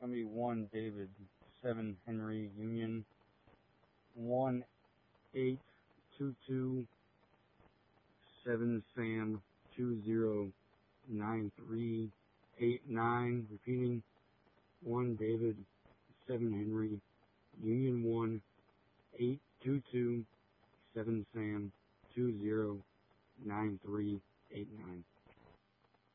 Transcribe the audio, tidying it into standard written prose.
gonna be 1 David 7 Henry Union 1822 7 Sam 209389. Repeating, 1 David 7 Henry Union 1822 7 Sam 209389.